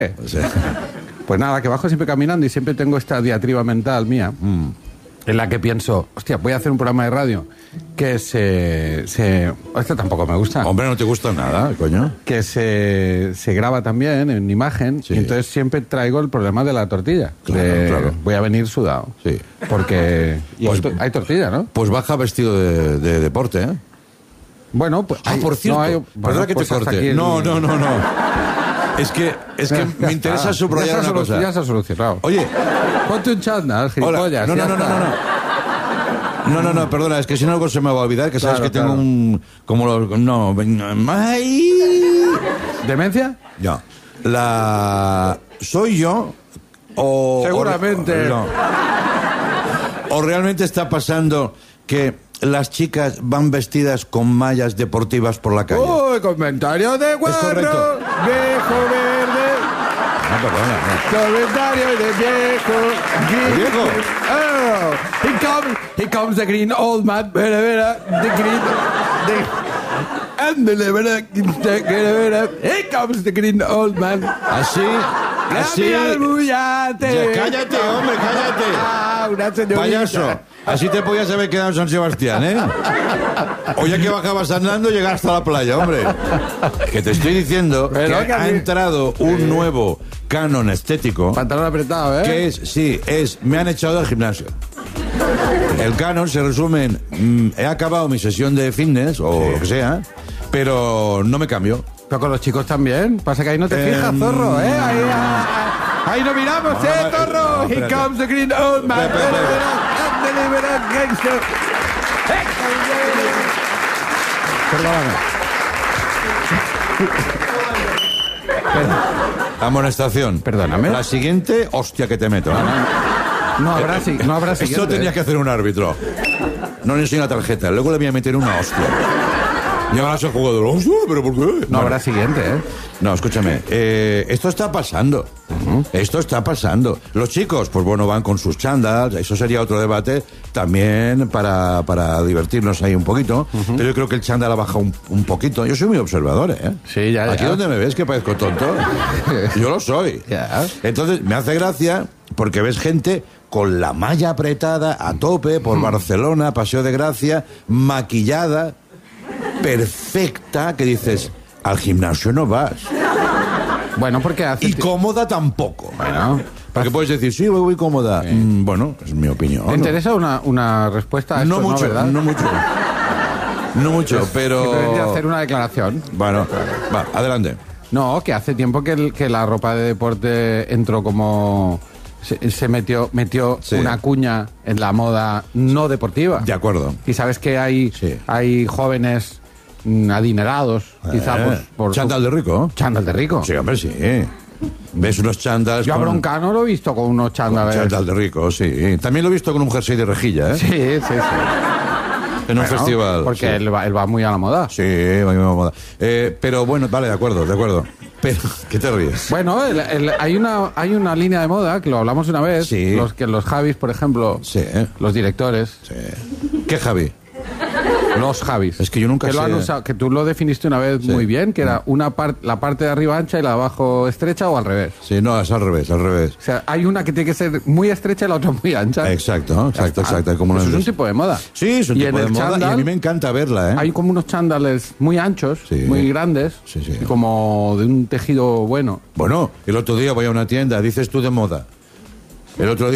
O sea, pues nada, que bajo siempre caminando y siempre tengo esta diatriba mental mía en la que pienso, hostia, voy a hacer un programa de radio que esto tampoco me gusta. Hombre, no te gusta nada, coño. Que se graba también en imagen, Sí. y entonces siempre traigo el problema de la tortilla. Claro. Voy a venir sudado. Sí. Porque Pues- hay tortilla, ¿no? Pues baja vestido de deporte, ¿eh? Bueno, pues... Por cierto, perdona que te corte. No. Es que me interesa subrayar una cosa. Ya se ha solucionado. Oye, Ponte un chándal, hola. gilipollas. No, ya no, está. No, perdona, es que si no algo se me va a olvidar, que sabes Claro, que tengo claro. un... Como los... No, ¡ay! ¿Demencia? No. ¿Soy yo o... Seguramente. O realmente está pasando que las chicas van vestidas con mallas deportivas por la calle? ¡Uy, comentario de guarro! correcto. ¡Viejo verde! No, perdona, no. Comentario de viejo. ¿Viejo? Oh, here comes the green old man. Vera, the green... Here comes the green old man. Así... ¡Gracias, bullate! Ya, cállate, hombre, cállate. Ah, una señorita. Payaso, así te podías haber quedado en San Sebastián, ¿eh? O ya que bajabas andando, llegar hasta la playa, hombre. Que te estoy diciendo Pero que que ha a mí- entrado un nuevo canon estético Pantalón apretado, ¿eh? que me han echado del gimnasio. El canon se resume en he acabado mi sesión de fitness o lo que sea, pero no me cambio. Pero con los chicos también. Pasa que ahí no te fijas, zorro, ¿eh? Ahí no miramos, zorro. No, Here espérate. comes the green old man. Espera. Perdóname. Amonestación. Perdóname. La siguiente, hostia que te meto. ¿eh? No habrá siguiente. Esto tenía que hacer un árbitro. No le enseño la tarjeta. Luego le voy a meter una hostia. Y ahora se ha jugado. ¡Hostia! ¿Pero por qué? No Bueno, habrá siguiente, ¿eh? no, escúchame. Esto está pasando. Esto está pasando. Los chicos, pues bueno, van con sus chándals. Eso sería otro debate. También para divertirnos ahí un poquito. Pero yo creo que el chándal ha bajado un poquito. Yo soy muy observador, ¿eh? Sí, ya. Aquí donde me ves que parezco tonto. Yo lo soy. Ya. Entonces, me hace gracia porque ves gente con la malla apretada a tope por Barcelona, Paseo de Gracia, maquillada, perfecta, que dices, al gimnasio no vas. Bueno, porque hace... Y cómoda tampoco. Bueno, Porque puedes decir, sí, voy cómoda. Bueno, es mi opinión. ¿te interesa una respuesta a esto? No mucho, ¿verdad? no mucho. No mucho, Simplemente pero... hacer una declaración. Bueno, va, adelante. No, que hace tiempo que la ropa de deporte entró como... Se metió Sí. una cuña en la moda no deportiva. De acuerdo. Y sabes que Sí. hay jóvenes adinerados, quizá por Chándal de rico. chándal de rico. Sí, hombre, sí. Ves unos chándals Yo a con... Broncano lo he visto con unos chándales. Chándal de rico, sí. También lo he visto con un jersey de rejilla, ¿eh? Sí, sí, sí. En un Bueno, festival. Porque sí. él va muy a la moda. Sí, va muy de moda. Pero bueno, vale, de acuerdo. Pero, ¿qué te ríes? Bueno, hay una línea de moda, que lo hablamos una vez, Sí. los Javis, por ejemplo, Sí. los directores, Sí. ¿Qué, Javi? los Javis. Es que yo nunca que lo sé. han usado, que tú lo definiste una vez muy bien, que era la parte de arriba ancha y la de abajo estrecha o al revés. Sí, no, es al revés, al revés. O sea, hay una que tiene que ser muy estrecha y la otra muy ancha. Exacto. Como Eso es lo un ves. tipo de moda. Sí, es un Y tipo en de el moda y a chándal mí me encanta verla, ¿eh? hay como unos chándales muy anchos, Sí. muy grandes, Sí, sí. y como de un tejido bueno. Bueno, el otro día voy a una tienda, dices tú de moda. El otro día...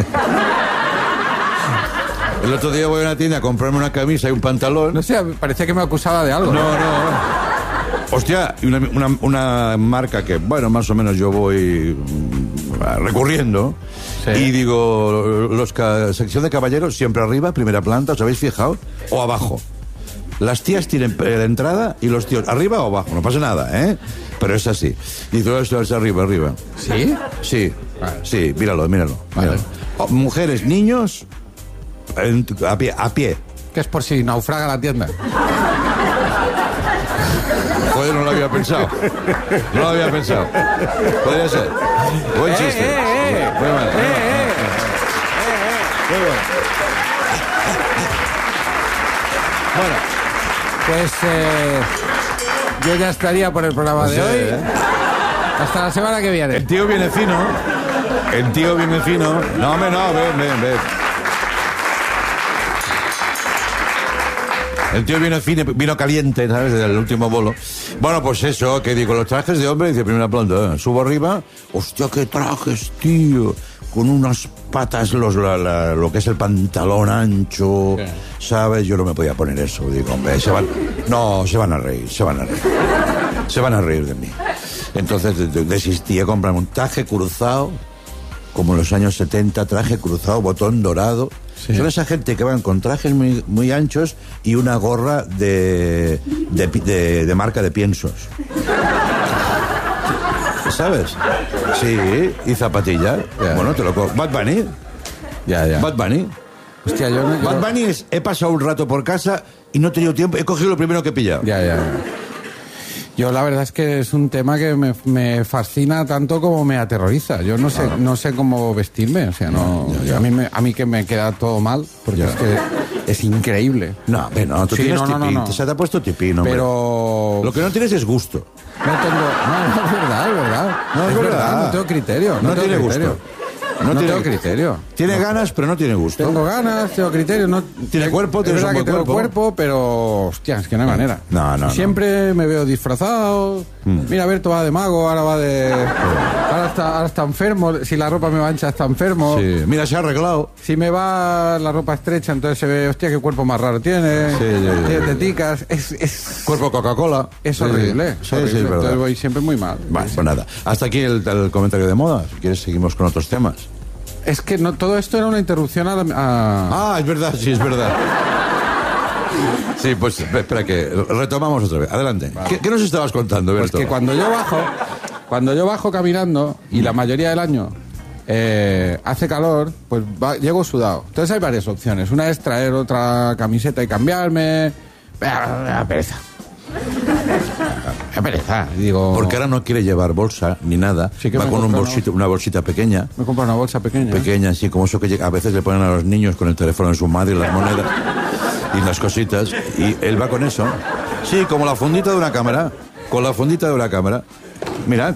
El otro día voy a una tienda a comprarme una camisa y un pantalón. No sé, parecía que me acusaba de algo. No. Hostia, y una marca que, bueno, más o menos yo voy recurriendo. Sí. Y digo, sección de caballeros, siempre arriba, primera planta, ¿os habéis fijado? O abajo. Las tías tienen la entrada y los tíos arriba o abajo, no pasa nada, ¿eh? Pero es así. Y todo esto es arriba. ¿Sí? Sí, Vale. sí, míralo. Vale. Mujeres, niños, a pie. Que es por si naufraga la tienda. Joder, no lo había pensado. Podría ser. Buen chiste. Muy mal. Muy bueno. Bueno, pues yo ya estaría por el programa de Sí, hoy. ¿eh? Hasta la semana que viene. El tío viene fino. El tío viene fino. No, hombre, no, ven. El tío vino caliente, ¿sabes? Del último bolo. Bueno, pues eso, que digo, los trajes de hombre, dice, primera planta, subo arriba, hostia, qué trajes, tío, con unas patas, lo que es el pantalón ancho, ¿sabes? Yo no me podía poner eso, digo, hombre, se van a reír. Se van a reír de mí. Entonces desistí a comprarme un traje cruzado, como en los años 70, traje cruzado, botón dorado. Sí. Son esa gente que van con trajes muy, muy anchos y una gorra de marca de piensos. ¿Sabes? Sí, y zapatillas. Yeah. Bueno, te lo cojo. Bad Bunny. Ya. Bad Bunny. Hostia, Bad Bunny es, he pasado un rato por casa y no he tenido tiempo, he cogido lo primero que he pillado. Ya. Yo la verdad es que es un tema que me fascina tanto como me aterroriza. Yo no sé cómo vestirme, o sea, a mí que me queda todo mal, porque es que es increíble. No, tú tienes tipín, no. Se te ha puesto tipín, hombre. Pero lo que no tienes es gusto. No, es verdad. No, es verdad. No tengo criterio. No tiene gusto. No tengo criterio. Tiene ganas, pero no tiene gusto. Tengo ganas, tengo criterio. No, tiene cuerpo, es verdad que tengo cuerpo, pero hostia, es que no hay manera. No. Siempre me veo disfrazado. Mira, Berto va de mago, ahora va de... Ahora está enfermo. Si la ropa me va ancha, está enfermo. Sí. Mira, se ha arreglado. Si me va la ropa estrecha, entonces se ve, hostia, qué cuerpo más raro tiene. Tiene teticas. Es cuerpo Coca-Cola. Es horrible. Sí, es verdad. Entonces voy siempre muy mal. Vale, pues nada. Hasta aquí el comentario de moda. Si quieres, seguimos con otros temas. Es que todo esto era una interrupción a... Ah, es verdad, sí, es verdad. Sí, pues espera que retomamos otra vez. Adelante. Vale. ¿Qué nos estabas contando, Berto? Pues que cuando yo bajo caminando y la mayoría del año hace calor, pues llego sudado. Entonces hay varias opciones. Una es traer otra camiseta y cambiarme. Pereza. Pereza, digo... Porque ahora no quiere llevar bolsa ni nada. Sí que va con una bolsita pequeña. Me compra una bolsa pequeña. Pequeña, sí, como eso que a veces le ponen a los niños con el teléfono de su madre y las monedas y las cositas. Y él va con eso. Sí, como la fundita de una cámara. Con la fundita de una cámara. Mira.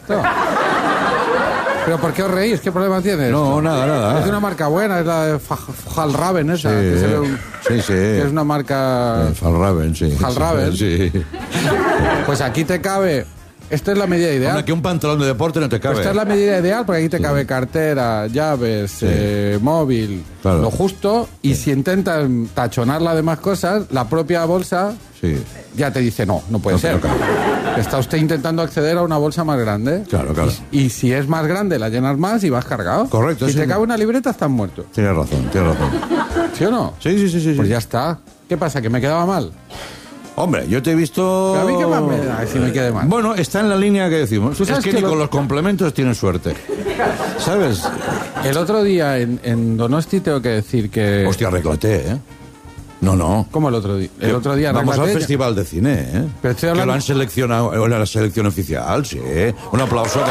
¿Pero por qué os reís? ¿Qué problema tienes? No, nada. Es de una marca buena, es la de Fjallraven esa. Sí. Que es una marca... Fjallraven, sí. Fjallraven. Sí. Pues aquí te cabe... Esta es la medida ideal. Aquí un pantalón de deporte no te cabe. Esta es la medida ideal porque aquí te cabe cartera, llaves, móvil, claro. Lo justo. Y si intentas tachonar las demás cosas, la propia bolsa ya te dice no puede ser. Claro. Está usted intentando acceder a una bolsa más grande. Claro. Y si es más grande, la llenas más y vas cargado. Correcto. Si te cabe una libreta, estás muerto. Tienes razón. ¿Sí o no? Sí. Pues ya está. ¿Qué pasa? ¿Que me quedaba mal? Hombre, yo te he visto... ¿Pero a mí qué más me da si me quede mal? Bueno, está en la línea que decimos. Es que ni con los complementos tienes suerte. ¿Sabes? El otro día en Donosti tengo que decir que... Hostia, arréglate, ¿eh? No. ¿Cómo el otro día? El otro día vamos al Festival de Cine, ¿eh? Pero estoy hablando... Que lo han seleccionado en la selección oficial, sí. Un aplauso.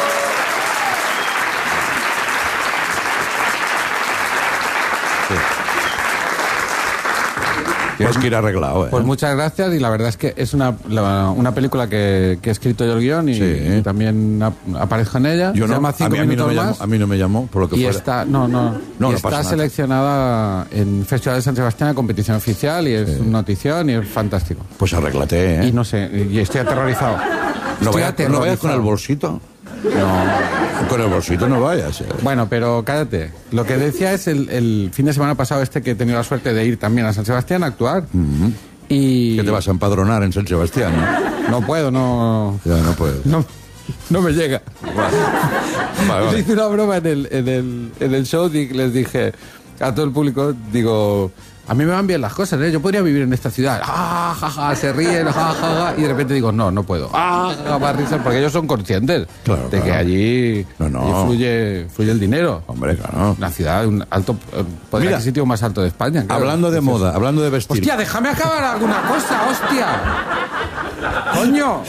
Tienes que ir arreglado, ¿eh? Pues muchas gracias, y la verdad es que es una película que he escrito yo el guión y también aparezco en ella. Yo se llama 5 minutos más. A mí no me llamó, por lo que fuera. Está seleccionada en Festival de San Sebastián, competición oficial, y es una notición y es fantástico. Pues arréglate, ¿eh? Y no sé, y estoy aterrorizado. ¿No vayas con el bolsito? No, con el bolsito no vayas. Bueno, pero cállate. Lo que decía es el fin de semana pasado que he tenido la suerte de ir también a San Sebastián a actuar. Y... ¿Qué te vas a empadronar en San Sebastián? No puedo, no... Ya, no puedo. No me llega. Vale. Les hice una broma en el show y les dije a todo el público, digo... A mí me van bien las cosas, ¿eh? Yo podría vivir en esta ciudad. Se ríen, y de repente digo, no puedo. Más risas, porque ellos son conscientes de que allí fluye el dinero. Hombre, claro. Una ciudad, un alto, podría ser el sitio más alto de España. Claro. Hablando de moda, hablando de vestir. Hostia, déjame acabar alguna cosa, hostia. Coño.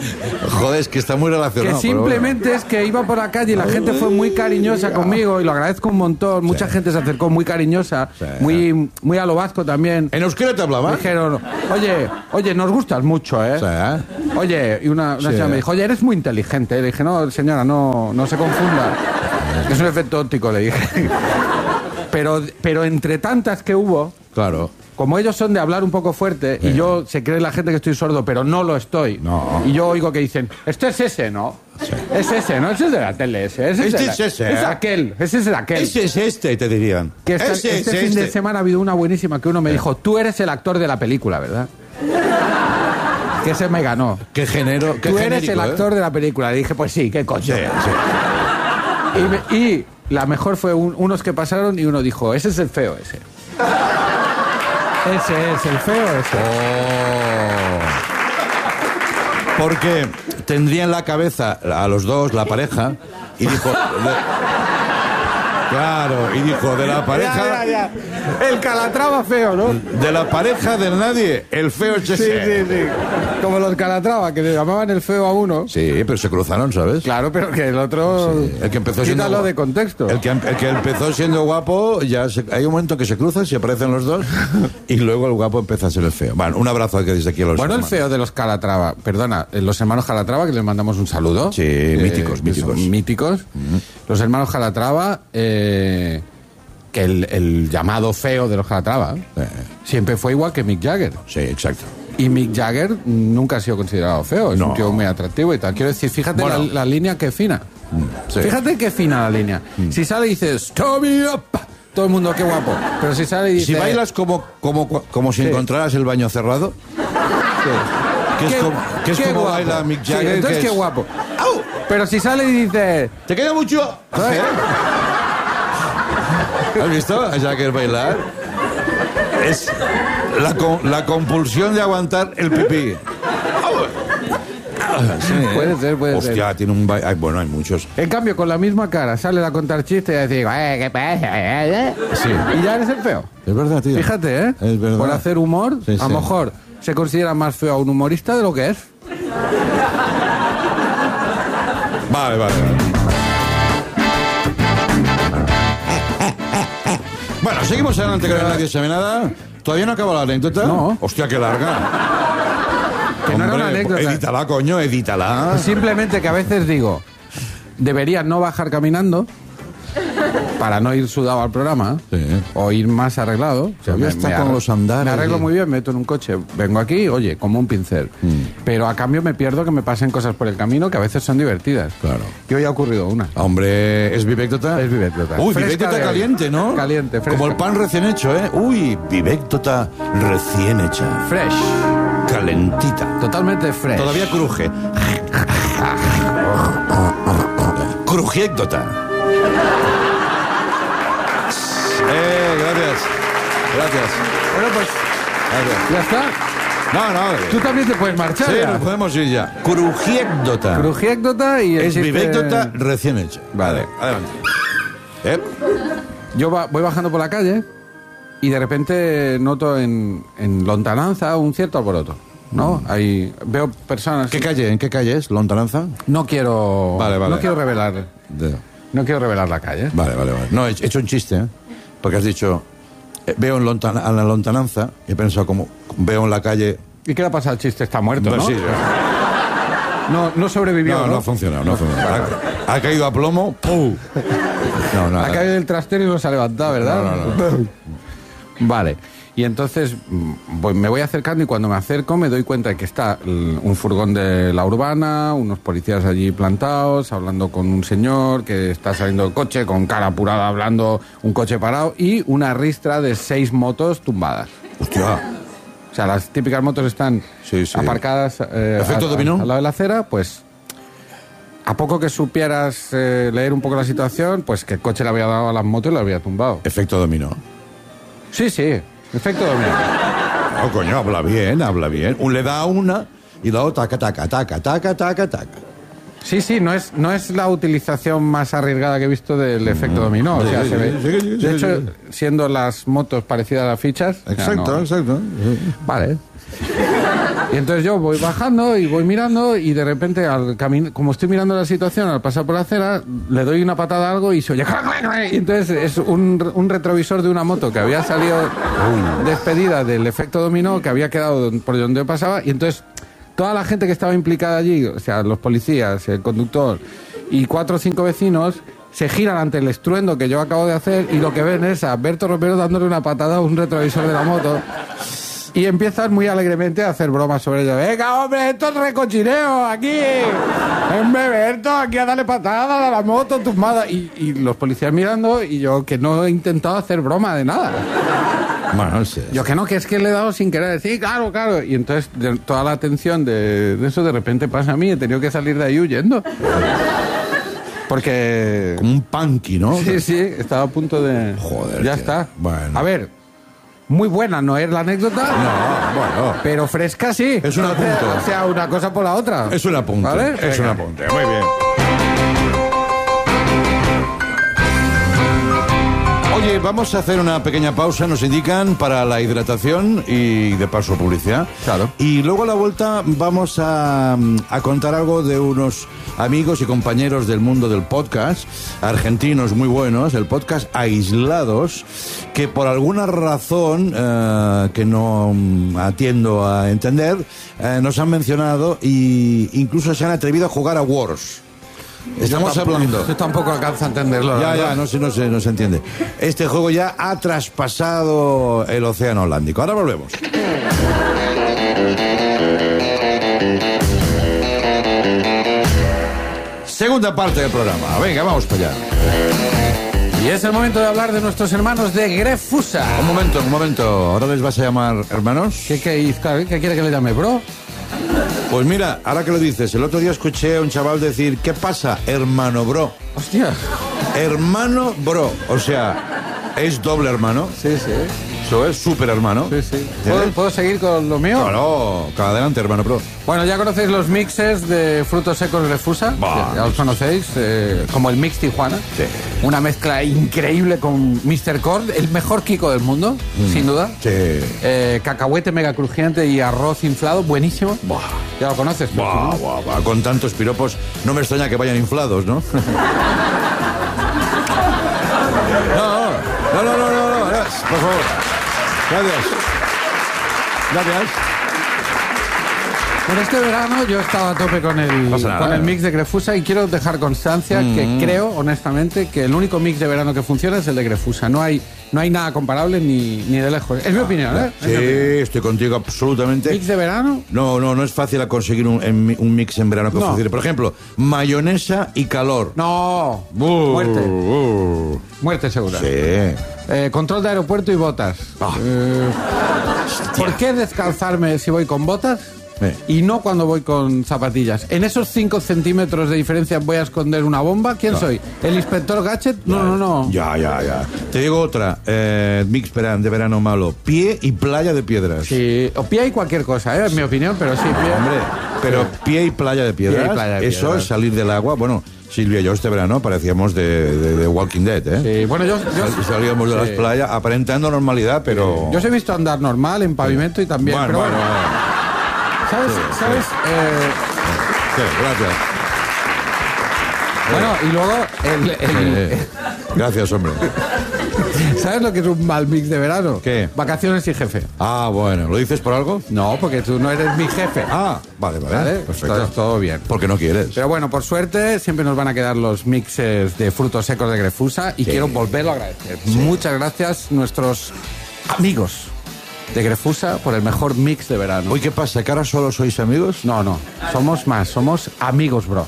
Joder, es que está muy relacionado. Que simplemente es que iba por la calle y la gente fue muy cariñosa conmigo y lo agradezco un montón. Mucha gente se acercó muy cariñosa, muy a lo vasco también. ¿En euskera te hablaban? Dijeron, oye, nos gustas mucho, ¿eh? Sí. Oye, y una señora me dijo, oye, eres muy inteligente. Le dije, no, señora, no se confunda. Es un efecto óptico, le dije. Pero entre tantas que hubo... Claro. Como ellos son de hablar un poco fuerte y yo se cree la gente que estoy sordo, pero no lo estoy. No. Y yo oigo que dicen, este es ese, ¿no? Sí. Es ese, ¿no? Ese es de la tele, ese. Este es ese, Es aquel, ese es aquel. Ese es este, te dirían. Que este fin de semana ha habido una buenísima que uno me dijo, tú eres el actor de la película, ¿verdad? Que ese me ganó. Qué género, qué Tú eres genérico, el actor de la película. Le dije, pues sí, qué coño. Sí. Y la mejor fue unos que pasaron y uno dijo, ese es el feo ese. Ese es el feo ese. Porque tendría en la cabeza a los dos, la pareja, y dijo... Claro, y dijo, de la pareja... Ya. El Calatrava feo, ¿no? De la pareja del nadie, el feo es ese. Sí. Como los Calatrava, que le llamaban el feo a uno. Sí, pero se cruzaron, ¿sabes? Claro, pero que el otro... Sí. El que empezó siendo... Quítalo de contexto. El que empezó siendo guapo, hay un momento que se cruzan, se aparecen los dos, y luego el guapo empieza a ser el feo. Bueno, un abrazo desde aquí a los Bueno, hermanos. el feo de los Calatrava, perdona, los hermanos Calatrava, que les mandamos un saludo. Sí, míticos. Son míticos. Los hermanos Calatrava... que el llamado feo de los Calatrava siempre fue igual que Mick Jagger. Sí, exacto. Y Mick Jagger nunca ha sido considerado feo, es un tío muy atractivo y tal. Quiero decir, fíjate la línea que fina. Sí. Fíjate qué fina la línea. Si sale y dices, "Tommy up", todo el mundo, qué guapo. Pero si sale y dice... Si bailas como si encontraras el baño cerrado, que es como guapo. baila Mick Jagger. Entonces que qué es... guapo. Pero si sale y dice... ¿Te queda mucho? ¿Has visto a Jagger bailar? Es la compulsión de aguantar el pipí. Sí, Puede ser. Hostia, tiene un baile... Bueno, hay muchos. En cambio, con la misma cara, sale a contar chistes y a decir, ¿qué pasa? Sí. Y ya eres el feo. Es verdad, tío. Fíjate, ¿eh? Es verdad. Por hacer humor, Sí, a lo mejor se considera más feo a un humorista de lo que es. Vale. Bueno, seguimos adelante con Nadie sabe nada. ¿Todavía no acaba la anécdota? No. Hostia, qué larga. Que no era una anécdota. Edítala, coño, edítala. Simplemente que a veces digo, deberías no bajar caminando para no ir sudado al programa, o ir más arreglado. Todavía está con los andares. Me arreglo muy bien, me meto en un coche, vengo aquí, oye, como un pincel. Pero a cambio me pierdo que me pasen cosas por el camino que a veces son divertidas. Claro. Y hoy ha ocurrido una. Hombre, ¿es Vivéctota? Es Vivéctota. Uy, Fresca Vivéctota de hoy. caliente, ¿no? Caliente, fresca. Como el pan recién hecho, ¿eh? Uy, Vivéctota recién hecha. Fresh. Calentita. Totalmente fresh. Todavía cruje. Crujiéctota. Gracias. Bueno, pues, ya está. No. Tú también te puedes marchar. Sí, ya. nos podemos ir ya. Crujiéctota. Crujiéctota y el Es chiste- Vivéctota recién hecha. Vale. Adelante. Yo voy bajando por la calle y de repente noto en lontananza un cierto alboroto, ¿no? Ahí veo personas... ¿En qué calle es? ¿Lontananza? No quiero... Vale. No quiero revelar... No quiero revelar la calle. Vale. No, he hecho un chiste, ¿eh? Porque has dicho, veo a la lontananza, y he pensado como, veo en la calle... ¿Y qué le ha pasado al chiste? Está muerto, Pues ¿no? sí, No sobrevivió, no ha funcionado, no ha funcionado. Ha caído a plomo, ¡pum! No, Ha caído del trastero y no se ha levantado, ¿verdad? No. Vale. Y entonces me voy acercando y cuando me acerco me doy cuenta de que está un furgón de la urbana, unos policías allí plantados, hablando con un señor que está saliendo del coche con cara apurada, hablando, un coche parado y una ristra de 6 motos tumbadas. Hostia. O sea, las típicas motos están Sí. aparcadas ¿Efecto dominó? al lado de la acera, pues a poco que supieras leer un poco la situación, pues que el coche le había dado a las motos y le había tumbado. Efecto dominó. Sí, efecto dominó. No, coño, habla bien. Le da a una y la otra taca. Sí, no es la utilización más arriesgada que he visto del efecto dominó. O sea, Sí, se ve. sí. De hecho, siendo las motos parecidas a las fichas. o sea, Exacto. Vale. Y entonces yo voy bajando y voy mirando y de repente, como estoy mirando la situación, al pasar por la acera, le doy una patada a algo y se oye... Y entonces es un retrovisor de una moto que había salido despedida del efecto dominó, que había quedado por donde yo pasaba, y entonces toda la gente que estaba implicada allí, o sea, los policías, el conductor y 4 o 5 vecinos, se giran ante el estruendo que yo acabo de hacer y lo que ven es a Berto Romero dándole una patada a un retrovisor de la moto. Y empiezan muy alegremente a hacer bromas sobre ello. ¡Venga, hombre, esto es recochineo aquí! ¡Hombre, Berto, aquí a darle patada a la moto tumbada! Y los policías mirando y yo que no he intentado hacer broma de nada. Bueno, sí. Yo que no, que es que le he dado sin querer. Sí, claro, claro. Y entonces toda la atención de eso de repente pasa a mí. He tenido que salir de ahí huyendo. Porque... Como un punky, ¿no? Sí, sí, estaba a punto de... Joder. Ya tío. está. Bueno. A ver, muy buena no es la anécdota. No, bueno. Pero fresca sí. Es un apunte. O sea, una cosa por la otra. Es un apunte. ¿Vale? Es un Venga. apunte. Muy bien. Oye, vamos a hacer una pequeña pausa, nos indican, para la hidratación y de paso publicidad. Claro. Y luego a la vuelta vamos a contar algo de unos amigos y compañeros del mundo del podcast, argentinos muy buenos, el podcast Aislados, que por alguna razón que no atiendo a entender, nos han mencionado e incluso se han atrevido a jugar a Wars. Estamos hablando... Yo tampoco alcanzo a entenderlo. Ya, no se entiende. Este juego ya ha traspasado el océano Atlántico. Ahora volvemos. Segunda parte del programa. Venga, vamos para allá. Y es el momento de hablar de nuestros hermanos de Grefusa. Un momento. ¿Ahora les vas a llamar hermanos? ¿Qué quiere que le llame, bro? Pues mira, ahora que lo dices, el otro día escuché a un chaval decir, ¿qué pasa, hermano bro? Hostia. Hermano bro. O sea, es doble hermano. Sí, sí. Eso es súper hermano. Sí, sí. ¿Entiendes? ¿Puedo seguir con lo mío? Claro, adelante, hermano bro. Bueno, ya conocéis los mixes de frutos secos Grefusa. Bah. Ya los conocéis, como el Mix Tijuana. Sí. Una mezcla increíble con Mr. Corn, el mejor Kiko del mundo, sin duda. Sí. Cacahuete mega crujiente y arroz inflado, buenísimo. Buah. Ya lo conoces. pero Buah, ¿no? buah, buah. Con tantos piropos, no me extraña que vayan inflados, ¿no? No, por favor. Gracias. Bueno, este verano yo estaba a tope con Pasa nada. con el mix de Grefusa y quiero dejar constancia que creo, honestamente, que el único mix de verano que funciona es el de Grefusa. No hay nada comparable ni de lejos. Es mi opinión, ¿eh? Es mi opinión. Sí, estoy contigo absolutamente. ¿Mix de verano? No es fácil conseguir un mix en verano que No. funcione. Por ejemplo, mayonesa y calor. No. Muerte segura. Sí. Control de aeropuerto y botas. ¿Por qué descalzarme si voy con botas? Y no cuando voy con zapatillas. En esos 5 centímetros de diferencia voy a esconder una bomba. ¿Quién soy? ¿El inspector Gadget? No. Ya. Te digo otra. Mix de verano malo. Pie y playa de piedras. Sí, o pie y cualquier cosa, en mi opinión, pero sí, pie. Hombre, pero pie y playa de piedras. Pie y playa de Eso piedras. es salir del agua. Bueno, Silvia y yo este verano parecíamos de Walking Dead, ¿eh? Sí, bueno, yo Salíamos de las sí. playas aparentando normalidad, pero... Yo os he visto andar normal en pavimento y también. Bueno, pero bueno, bueno. ¿sabes? Sí, gracias. Bueno, y luego Gracias, hombre. ¿sabes lo que es un mal mix de verano? ¿Qué? Vacaciones y jefe. Ah, bueno. ¿Lo dices por algo? No, porque tú no eres mi jefe. Ah, vale. ¿Vale? Perfecto. Todo bien. Porque no quieres. Pero bueno, por suerte siempre nos van a quedar los mixes de frutos secos de Grefusa y quiero volverlo a agradecer. Muchas gracias, nuestros amigos de Grefusa, por el mejor mix de verano. Uy, ¿qué pasa? ¿Que ahora solo sois amigos? No, somos más, somos amigos, bro.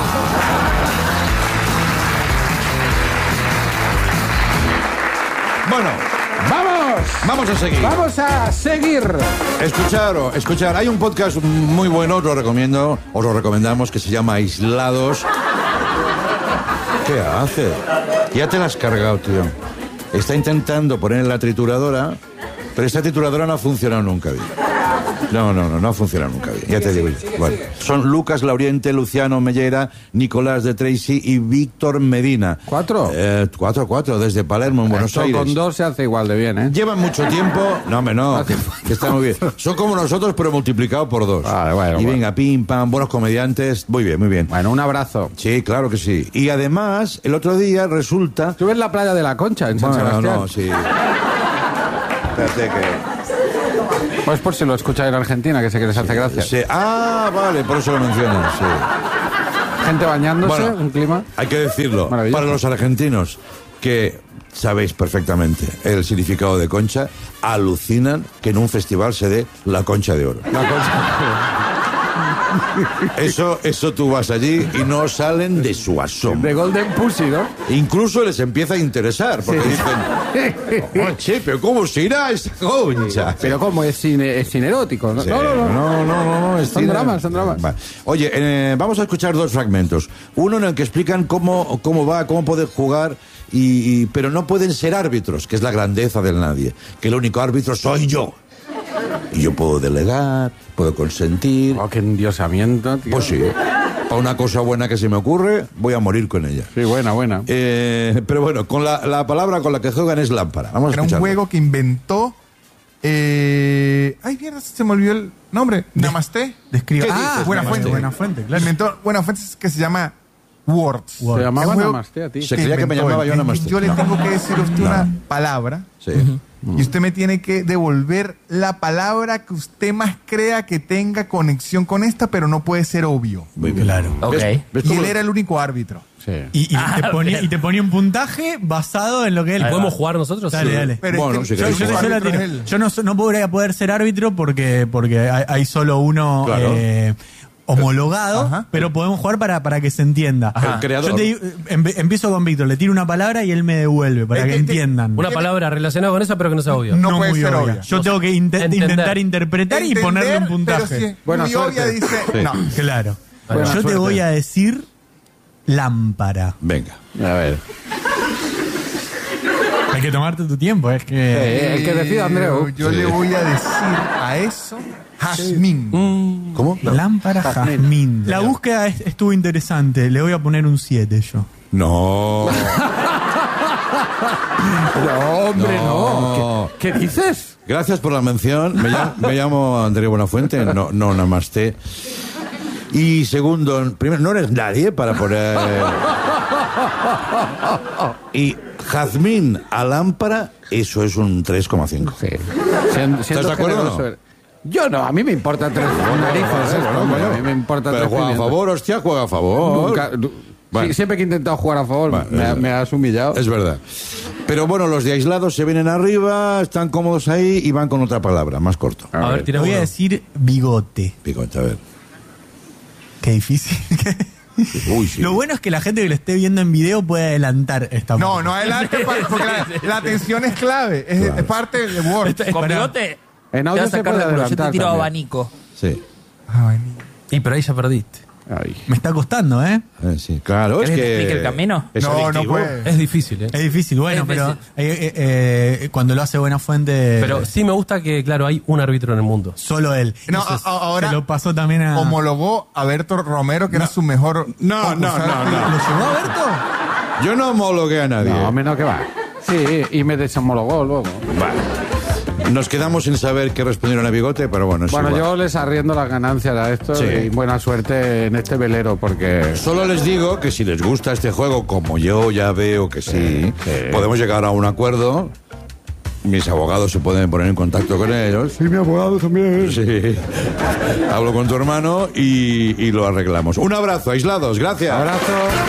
Bueno, vamos a seguir. Vamos a seguir. Escuchar. Hay un podcast muy bueno, os lo recomendamos, que se llama Aislados. ¿Qué hace? Ya te la has cargado, tío. Está intentando poner en la trituradora, pero esta trituradora no ha funcionado nunca bien. No funciona nunca bien, ya te digo yo. Bueno, son Lucas Lauriente, Luciano Mellera, Nicolás de Tracy y Víctor Medina. ¿4? 4, desde Palermo, en Buenos Esto Aires. con 2 se hace igual de bien, ¿eh? Llevan mucho tiempo. No, hombre, no. Que está muy bien. Son como nosotros, pero multiplicado por 2. Vale, bueno, y bueno. venga, pim, pam, buenos comediantes. Muy bien, muy bien. Bueno, un abrazo. Sí, claro que sí. Y además, el otro día resulta... ¿Tú ves la playa de la Concha en San Sebastián? No, sí. Espérate que... Pues por si lo escucháis en Argentina, que sé que les hace gracia. Sí. Ah, vale, por eso lo mencionas, sí. Gente bañándose, Bueno, un clima. Hay que decirlo, Maravilloso. para los argentinos, que sabéis perfectamente el significado de concha, alucinan que en un festival se dé la concha de oro. La Concha. Eso tú vas allí y no salen de su asombro. De Golden Pussy, ¿no? Incluso les empieza a interesar, porque dicen, che, pero ¿cómo se irá esa concha? Pero ¿cómo? Es cine erótico, ¿no? Sí, No. es Son cine. dramas, son dramas. Vale. Oye, vamos a escuchar 2 fragmentos. Uno en el que explican cómo va, cómo poder jugar, pero no pueden ser árbitros, que es la grandeza del nadie. Que el único árbitro soy yo. Y yo puedo delegar, puedo consentir. Oh, qué endiosamiento, tío. Pues sí, para una cosa buena que se me ocurre, voy a morir con ella. Sí, buena. Pero bueno, con la palabra con la que juegan es lámpara. Vamos a Era un escucharlo. juego que inventó... Ay, mierda, se me olvidó el nombre. Namaste. ¿Qué Describa. dices, Buenafuente. Namaste? Claro. Inventó Buenafuente, que se llama Words. Se llamaba Es un juego Namaste a ti. Se creía que me inventó llamaba él. yo Namaste. Yo le No. tengo que decir a usted No. una palabra Sí. y usted me tiene que devolver la palabra que usted más crea que tenga conexión con esta, pero no puede ser obvio. Muy bien. Claro. ¿Ves- Ok. ves Y cómo- él era el único árbitro. Sí. Y te ponía un puntaje basado en lo que él. ¿Podemos jugar nosotros? Dale, Sí. dale. Pero Bueno, es si que queréis Yo jugar. la árbitro tiro. es él. Yo no podría poder ser árbitro porque hay solo uno Claro. homologado, Ajá. pero podemos jugar para que se entienda. El creador. Yo te digo, empiezo con Víctor, le tiro una palabra y él me devuelve para que entiendan. Una palabra relacionada con esa, pero que no sea obvia. No puede muy ser obvia. obvia. Yo tengo que Entender. intentar interpretar y ponerle un puntaje. Pero si Buena muy obvia suerte. dice... Sí. No. Claro. Buena Yo te suerte. voy a decir lámpara. Venga. A ver. Hay que tomarte tu tiempo, es que... El que decida, Andreu. Yo Sí. le voy a decir a eso jazmín. ¿Cómo? Lámpara jazmín. La búsqueda estuvo interesante. Le voy a poner un 7 yo. No. No, hombre, No. no. ¿Qué dices? Gracias por la mención. Me llamo Andrés Buenafuente. No Namaste. Y segundo, primero, no eres nadie para poner... Y jazmín a lámpara, eso es un 3,5. Sí. ¿Estás de acuerdo o no? Yo no, a mí me importa 3 narices esto, hombre, a mí me importa Pero 3 juega a pimientos. favor, hostia, juega a favor. Nunca, Bueno. sí, siempre que he intentado jugar a favor Bueno, me has humillado. Es verdad. Pero bueno, los de aislados se vienen arriba, están cómodos ahí y van con otra palabra, más corto. A ver, Te tira voy a uno. decir bigote. Picote, a ver. Qué difícil. Uy, sí. Lo bueno es que la gente que lo esté viendo en video puede adelantar esta No, parte. no adelante, porque la atención es clave. Es parte de Word. Con bigote. En Te audio vas a se sacar puede de apuro. Yo adelantar te tiro también. abanico. Sí. Y pero ahí ya perdiste. Ay. Me está costando, ¿eh? Sí, claro, es ¿Querés que que... te explique el camino? es No, no adictivo. puede. Es difícil, ¿eh? Es difícil, bueno, Es pero difícil. cuando lo hace Buenafuente, Pero sí me gusta que, claro, hay un árbitro en el mundo. solo él. No, Entonces, ahora se lo pasó también a... homologó a Berto Romero, que era su mejor. No. ¿Lo llevó a Berto? Yo no homologué a nadie. No, menos que va. Sí, y me deshomologó luego. Vale. Nos quedamos sin saber qué respondieron a Bigote, pero bueno, es Bueno, igual. yo les arriendo las ganancias a esto Sí. y buena suerte en este velero porque... Solo les digo que si les gusta este juego, como yo ya veo que sí, podemos llegar a un acuerdo. Mis abogados se pueden poner en contacto con ellos. Sí, mi abogado también. Sí. Hablo con tu hermano y lo arreglamos. Un abrazo, aislados. Gracias. Abrazo.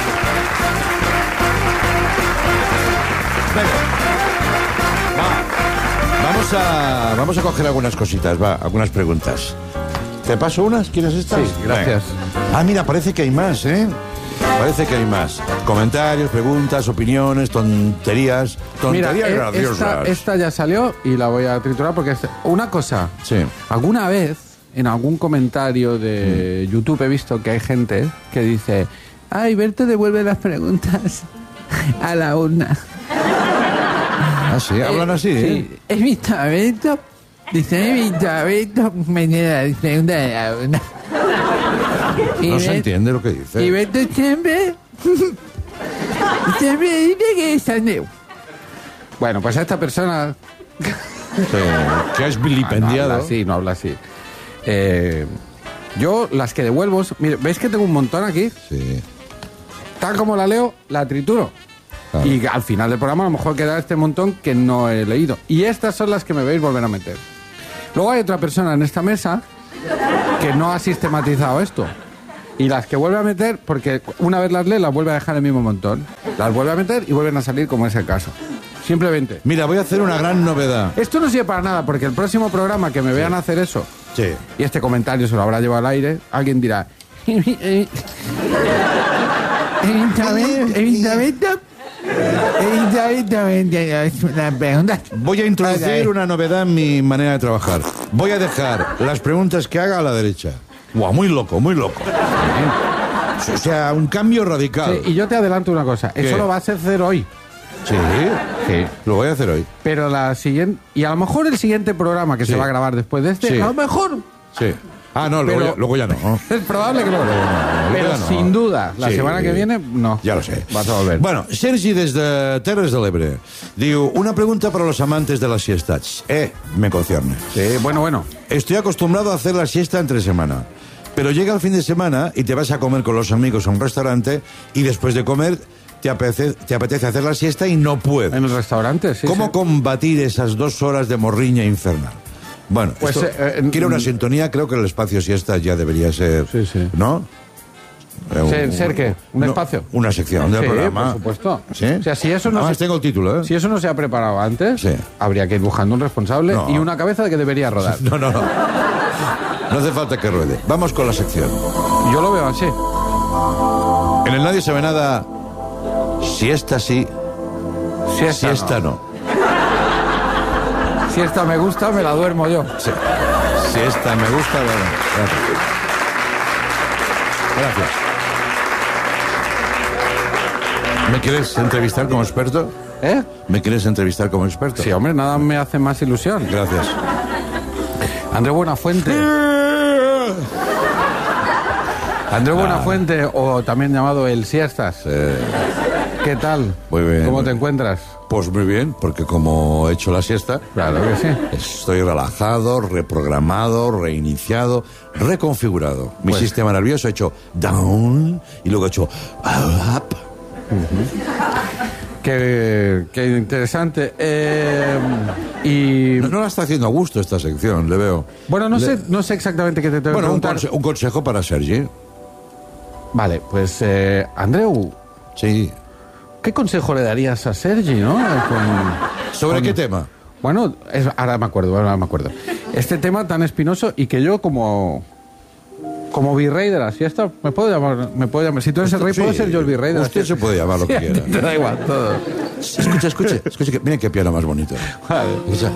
Vamos a coger algunas cositas, algunas preguntas. ¿Te paso unas? ¿Quieres estas? Sí, gracias. Venga. Ah, mira, parece que hay más, ¿eh? Parece que hay más. Comentarios, preguntas, opiniones, tonterías. Mira, Tonterías graciosas. esta ya salió y la voy a triturar porque es una cosa. Sí. Alguna vez, en algún comentario de YouTube he visto que hay gente que dice, ay, Berto devuelve las preguntas a la urna. Ah, sí, hablan así, ¿eh? Sí, he visto a Berto No se entiende lo que dice. Y Beto siempre dice que es Andreu. Bueno, pues a esta persona... Que es vilipendiado. No habla así, no habla así. Yo las que devuelvo... Mire, ¿veis que tengo un montón aquí? Sí. Tal como la leo, la trituro. Claro. Y al final del programa a lo mejor queda este montón que no he leído. Y estas son las que me veis volver a meter. Luego hay otra persona en esta mesa que no ha sistematizado esto. Y las que vuelve a meter, porque una vez las lee, las vuelve a dejar en el mismo montón. Las vuelve a meter y vuelven a salir como es el caso. Simplemente. Mira, voy a hacer una gran novedad. Esto no sirve para nada, porque el próximo programa que me vean hacer eso, Sí. y este comentario se lo habrá llevado al aire, alguien dirá... Voy a introducir una novedad en mi manera de trabajar. Voy a dejar las preguntas que haga a la derecha. Guau, muy loco, muy loco. O sea, un cambio radical. Sí, y yo te adelanto una cosa, ¿Qué? eso lo vas a hacer hoy. Sí, lo voy a hacer hoy. Pero la siguiente, y a lo mejor el siguiente programa que Sí. se va a grabar después de este, Sí. a lo mejor Sí. Ah, no, luego, Pero- luego ya no. es probable que lo pero ya no. sin duda, la Sí. semana que viene, no. Ja lo sé. Vas a volver. Bueno, Sergi des de Terres de l'Ebre diu, una pregunta para los amantes de las siestas. Me concierne. Sí, bueno. Estoy acostumbrado a hacer la siesta entre semana, pero llega el fin de semana y te vas a comer con los amigos a un restaurante y después de comer te apetece hacer la siesta y no puedes. En el restaurante, sí. ¿Cómo sí. combatir esas 2 horas de morriña infernal? Bueno, Pues, esto quiere una sintonía, creo que el espacio siesta ya debería ser, Sí, sí. ¿no? ¿Ser qué? ¿Un espacio? Una sección del Sí, programa. por supuesto. ¿Sí? O sea, si eso no Además se- tengo el título, ¿eh? Si eso no se ha preparado antes, Sí. habría que ir buscando un responsable No. y una cabeza de que debería rodar. No. No hace falta que ruede. Vamos con la sección. Yo lo veo así. En el Nadie Sabe Nada, siesta sí, siesta no. Si esta me gusta, me la duermo yo. Sí. Siesta me gusta, bueno, gracias. Gracias. ¿Me quieres entrevistar como experto? ¿Eh? ¿Me quieres entrevistar como experto? Sí, hombre, nada me hace más ilusión. Gracias. Andrés Buenafuente. Andrés Buenafuente, o también llamado El Siestas. ¿Qué tal? Muy bien. ¿Cómo te encuentras? Pues muy bien, porque como he hecho la siesta, Claro que sí. estoy relajado, reprogramado, reiniciado, reconfigurado. Mi Pues- sistema nervioso ha hecho down y luego ha hecho up. Qué interesante. Y No la está haciendo a gusto esta sección, le veo. bueno, no sé exactamente qué te tengo que Bueno, preguntar. un consejo para Sergi. Vale, pues Andreu, Sí. ¿qué consejo le darías a Sergi, no? ¿Sobre qué tema? Bueno, ahora me acuerdo. Este tema tan espinoso y que yo como virrey de la siesta, me puedo llamar. Si tú eres el rey, Sí, puedo ser yo el virrey de la usted siesta. se puede llamar lo que quiera. Te da igual todo. Escucha, mira qué piano más bonito. Vale. Escucha.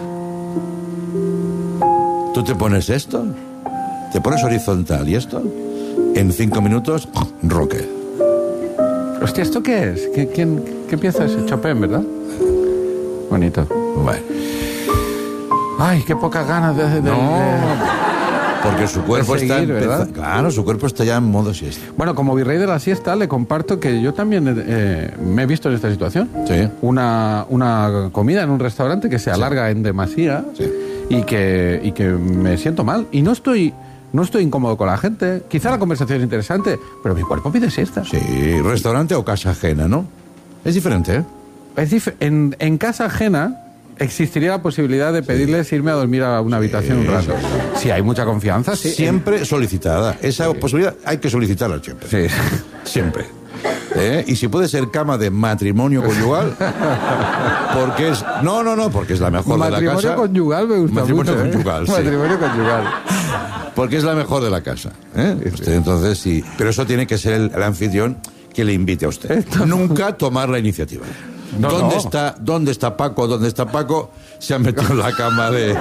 Tú te pones esto, te pones horizontal y esto, en 5 minutos, roque. Hostia, ¿esto qué es? ¿Qué pieza es? Chopin, ¿verdad? Bonito. Bueno. Ay, qué pocas ganas de... Porque su cuerpo De está seguir, ¿verdad? Claro, su cuerpo está ya en modo siesta. Bueno, como virrey de la siesta, le comparto que yo también me he visto en esta situación. Sí. Una comida en un restaurante que se alarga en demasía Sí. y que me siento mal. Y no estoy incómodo con la gente. Quizá la conversación es interesante, pero mi cuerpo pide siesta. Sí, restaurante o casa ajena, ¿no? Es diferente, ¿eh? En casa ajena existiría la posibilidad de pedirles irme a dormir a una habitación un rato. Si hay mucha confianza, sí. Siempre solicitada. Esa posibilidad hay que solicitarla siempre. Sí. Siempre. Y si puede ser cama de matrimonio conyugal, porque es... No, porque es la mejor de la casa. Matrimonio conyugal me gusta Matrimonio mucho. conyugal, sí. Matrimonio conyugal. Porque es la mejor de la casa. Usted, entonces, sí. Pero eso tiene que ser el anfitrión que le invite a usted. Nunca tomar la iniciativa. No, ¿Dónde no. está Paco? ¿Dónde está Paco? Se ha metido en la cama de...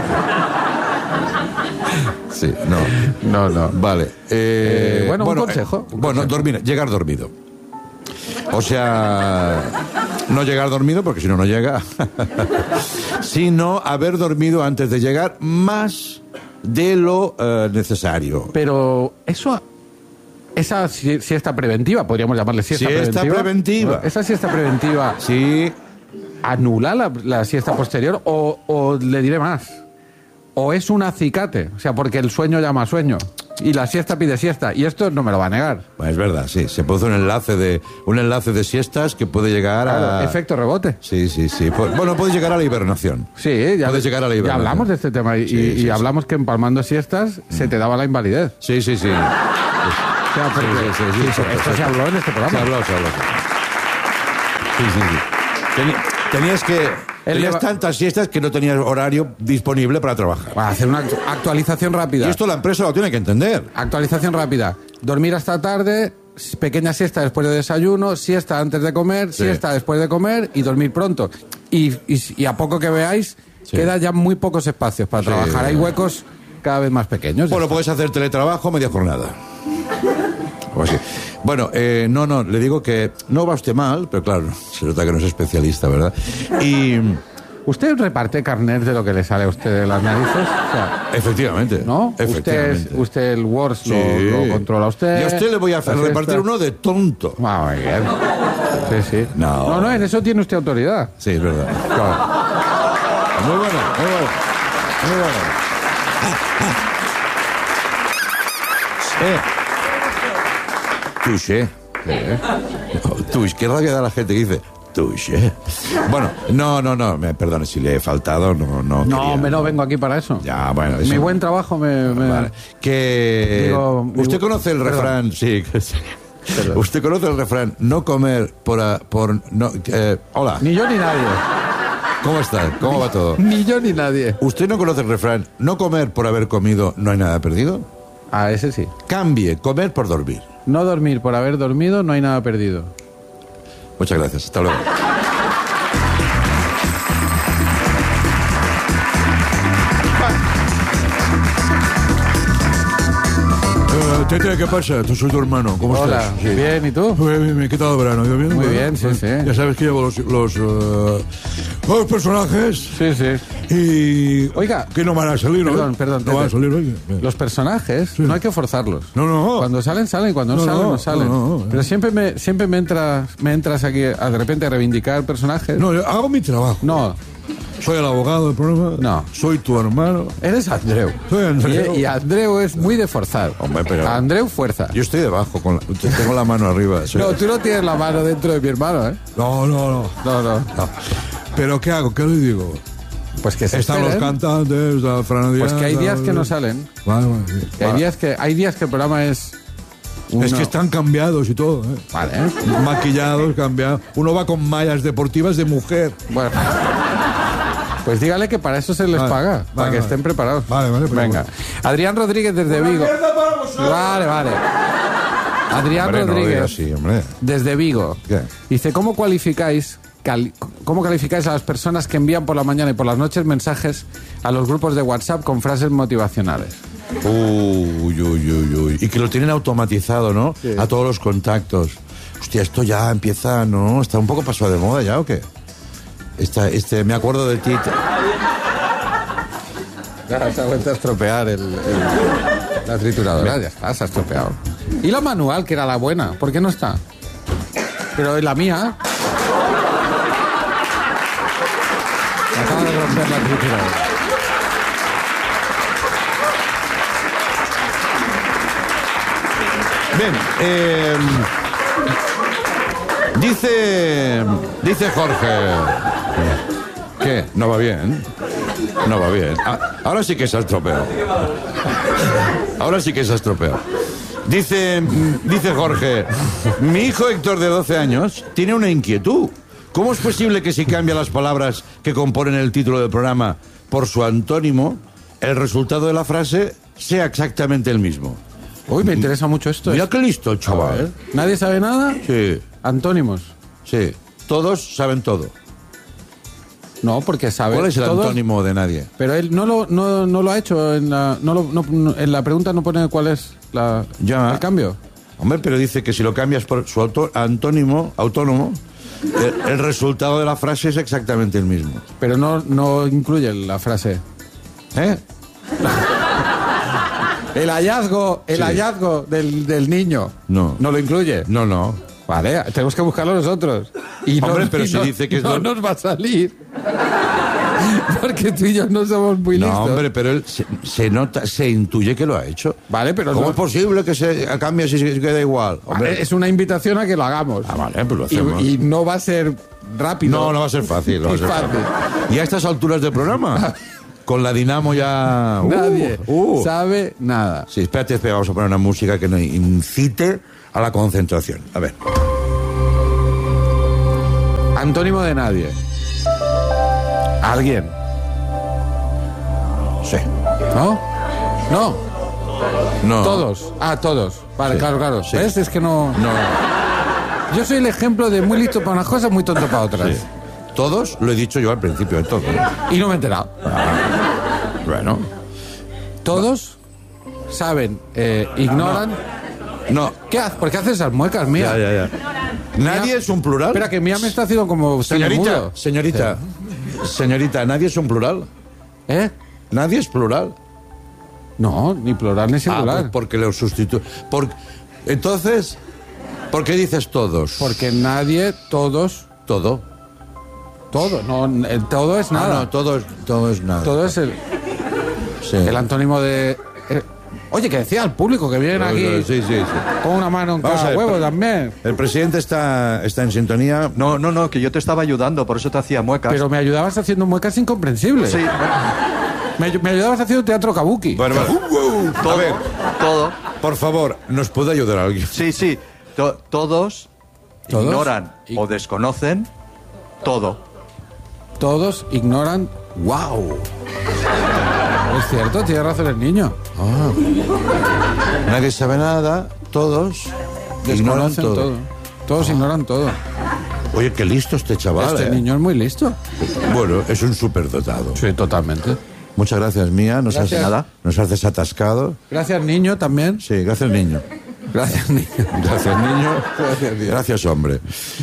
Sí, no. No. Vale. Bueno, un consejo. Llegar dormido. O sea, No llegar dormido, porque si no, no llega. Sino haber dormido antes de llegar más de lo necesario. Pero eso... Esa siesta preventiva, podríamos llamarle siesta preventiva. Esa siesta preventiva... Sí. ¿Anula la siesta posterior o le diré más? ¿O es un acicate? O sea, porque el sueño llama sueño y la siesta pide siesta, y esto no me lo va a negar. Pues es verdad, sí. Se produce un enlace de siestas que puede llegar a... Efecto rebote. Sí. Bueno, puede llegar a la hibernación. Sí, puede llegar a la hibernación. Ya hablamos de este tema y hablamos que empalmando siestas se te daba la invalidez. Sí. O sea, esto se habló en este programa. Se habló. Sí. Tenías tantas siestas que no tenías horario disponible para trabajar. Para hacer una actualización rápida. Y esto la empresa lo tiene que entender. Actualización rápida. Dormir hasta tarde, pequeña siesta después de desayuno, siesta antes de comer, siesta después de comer y dormir pronto. Y a poco que veáis, queda ya muy pocos espacios para trabajar. Hay huecos cada vez más pequeños. Bueno, puedes hacer teletrabajo media jornada. O así. Bueno, no, le digo que no va usted mal, pero claro, se nota que no es especialista, ¿verdad? Y... ¿Usted reparte carnets de lo que le sale a usted de las narices? O sea, efectivamente. ¿no? Efectivamente. Usted el Word lo controla usted. Y a usted le voy a repartir uno de tonto. Ah, muy bien. Sí. No, en eso tiene usted autoridad. Sí, es verdad. Claro. Muy bueno. Touché. Touché. Qué rabia da la gente que dice touché. Bueno, no. Perdone si le he faltado. No, no vengo aquí para eso. Ya, bueno. Eso... Mi buen trabajo me... Vale. ¿Usted conoce el refrán? Sí. ¿Usted conoce el refrán? No comer hola. Ni yo ni nadie. ¿Cómo está? ¿Cómo va todo? Ni yo ni nadie. ¿Usted no conoce el refrán? No comer por haber comido, no hay nada perdido. Ah, ese sí. Cambie, comer por dormir. No dormir por haber dormido, no hay nada perdido. Muchas gracias. Hasta luego. Tete, ¿qué pasa? Tú soy tu hermano. ¿Cómo Hola, estás? Sí. Bien, ¿y tú? Bien. ¿Qué tal el verano? ¿Ido bien? Muy bien, sí. Ya sabes que llevo los personajes. Sí. Y... Oiga. Que no van a salir, ¿no? Perdón. No van a salir hoy. Los personajes, no hay que forzarlos. No. Cuando salen, cuando no salen. No. Pero siempre me entras aquí de repente a reivindicar personajes. No, yo hago mi trabajo. No. Soy el abogado del programa. No. Soy tu hermano. Eres Andreu. Soy Andreu. Y Andreu es muy de forzar. Hombre, pero... Andreu fuerza. Yo estoy debajo, tengo la mano arriba. No, tú no tienes la mano dentro de mi hermano, ¿eh? No. ¿Pero qué hago? ¿Qué le digo? Pues que se están esperen. los cantantes, la Fran Díaz, Pues que hay días que no salen. Vale. Hay días que el programa es... Es que están cambiados y todo, ¿eh? Vale. Maquillados, cambiados. Uno va con mallas deportivas de mujer. Bueno... Pues dígale que para eso se les paga, para que estén preparados. Vale. Venga. Adrián Rodríguez desde Vigo. Vale. Adrián Rodríguez así, hombre. desde Vigo. ¿Qué? Dice, ¿cómo calificáis a las personas que envían por la mañana y por las noches mensajes a los grupos de WhatsApp con frases motivacionales? Uy. Y que lo tienen automatizado, ¿no? Sí. A todos los contactos. Hostia, esto ya empieza, ¿no? Está un poco pasado de moda ya, ¿o qué? Me acuerdo del Tito. Ya se ha vuelto a estropear la trituradora. Ya está, se ha estropeado. ¿Y la manual, que era la buena? ¿Por qué no está? Pero la mía... Acaba de romper la trituradora. Bien, dice Jorge. ¿Qué? No va bien. Ahora sí que se ha estropeado. Dice Jorge, mi hijo Héctor de 12 años tiene una inquietud. ¿Cómo es posible que si cambia las palabras que componen el título del programa por su antónimo, el resultado de la frase sea exactamente el mismo? Uy, me interesa mucho esto. Mira qué listo el chaval. ¿Nadie sabe nada? Sí. Antónimos. Sí. Todos saben todo. No, porque sabe. ¿Cuál es el todos, antónimo de nadie? Pero él no lo ha hecho. En la pregunta no pone cuál es el cambio. Hombre, pero dice que si lo cambias por su antónimo, autónomo, el resultado de la frase es exactamente el mismo. Pero no incluye la frase. ¿Eh? El hallazgo del niño. No. ¿No lo incluye? No. Vale, tenemos que buscarlo nosotros. Y Hombre, pero si dice que es no lo- nos va a salir. Porque tú y yo no somos muy listos. No, hombre, pero él se nota, se intuye que lo ha hecho. Vale, pero ¿Cómo no- es posible que se cambie si se queda igual? Hombre. Es una invitación a que lo hagamos. Ah, vale, pues lo hacemos. Y no va a ser rápido. No va a ser fácil. No va a Ni ser fácil. fácil. Y a estas alturas del programa, con la Dinamo ya... Nadie sabe nada. Sí, espérate, vamos a poner una música que nos incite a la concentración. A ver. Antónimo de nadie. ¿Alguien? Sí. ¿No? No. No. Todos. Todos. Vale, Sí. claro. Sí. ¿Ves? Es que no... No. Yo soy el ejemplo de muy listo para unas cosas, muy tonto para otras. Sí. Todos, lo he dicho yo al principio de todo. Y no me he enterado. Bueno. Todos saben, ignoran... No. ¿Qué haces? ¿Por qué haces esas muecas, Mía? Ya. ¿Nadie es un plural? Espera, que Mía me está haciendo como... Señorita, sordomudo. señorita, ¿nadie es un plural? ¿Eh? ¿Nadie es plural? No, ni plural ni singular. Pues porque lo sustituye. Entonces, ¿por qué dices todos? Porque nadie, todos, Todo. todo. No, todo es nada. No, todo es nada. Todo es Sí. el antónimo de... oye, que decía al público que vienen aquí Sí. con una mano en Vamos cada a ver, huevo pero- también. El presidente está en sintonía. No, que yo te estaba ayudando, por eso te hacía muecas. Pero me ayudabas haciendo muecas incomprensibles. Sí, Me ayudabas haciendo teatro kabuki. Bueno, todo, a ver, todo. por favor, ¿nos puede ayudar alguien? Sí. Todos ¿Todos? ignoran o desconocen todo. Todos ignoran... ¡Wow! Es cierto, tiene razón el niño. Nadie sabe nada, todos ignoran Desconocen todo. Todos ignoran todo. Oye, qué listo este chaval. Este niño es muy listo. Bueno, es un superdotado. Sí, totalmente. Muchas gracias, Mía. Gracias. Nos has desatascado. Gracias, niño, también. Sí, gracias, niño. Gracias, niño. Gracias, niño. Gracias, niño. Gracias, hombre.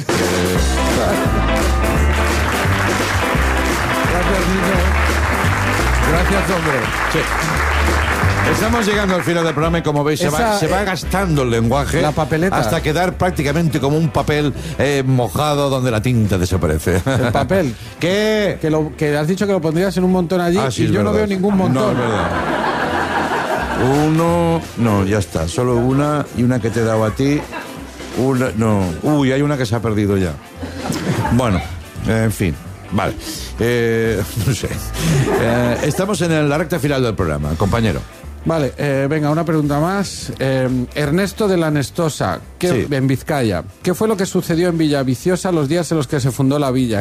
Gracias, niño. Gracias, hombre. Sí. Estamos llegando al final del programa y como veis se va gastando el lenguaje la papeleta. hasta quedar prácticamente como un papel mojado donde la tinta desaparece. El papel. ¿Qué? Que has dicho que lo pondrías en un montón allí Sí, y es yo no verdad. veo ningún montón. No, es verdad. Uno, no, ya está, solo una y una que te he dado a ti. Una, no, uy, hay una que se ha perdido ya. Bueno, en fin, vale. No sé. Estamos en la recta final del programa, compañero. Vale, venga, una pregunta más. Ernesto de la Nestosa, Sí. en Vizcaya. ¿Qué fue lo que sucedió en Villaviciosa los días en los que se fundó la villa?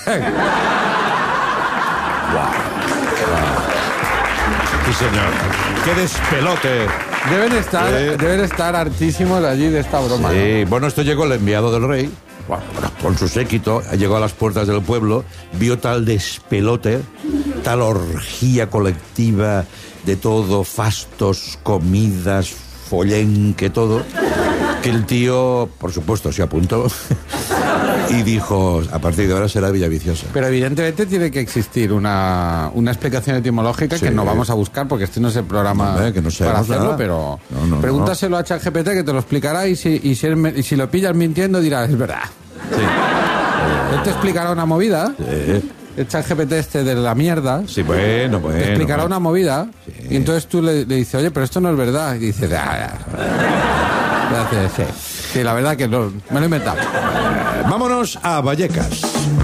Sí, señor. ¡Qué despelote! Deben estar hartísimos allí de esta broma. ¿no? Sí, bueno, esto llegó el enviado del rey, bueno, con su séquito, llegó a las puertas del pueblo, vio tal despelote, tal orgía colectiva de todo, fastos, comidas, follenque, todo, que el tío, por supuesto, se apuntó y dijo, a partir de ahora será Villaviciosa. Pero evidentemente tiene que existir una explicación etimológica Sí. que no vamos a buscar porque este no es el programa Hombre, que no para sabemos hacerlo, nada. pero No, pregúntaselo a ChatGPT que te lo explicará y si lo pillas mintiendo dirás, es verdad. Sí. Él te explicará una movida, el ChatGPT este de la mierda, Sí, bueno. te explicará una movida y entonces tú le dices, oye, pero esto no es verdad. Y dice, gracias, sí. Sí, la verdad que no, me lo he inventado. Vámonos a Vallecas.